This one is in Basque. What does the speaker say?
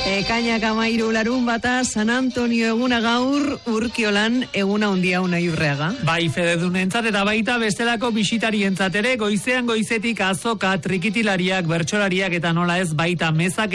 Ekainak 13 larunbata, San Antonio eguna gaur, Urkiolan eguna handia Unai Urreaga. Bai fededunentzat eta baita bestelako bisitarientzat ere, goizean goizetik azoka, trikitilariak, bertsolariak eta nola ez baita mezak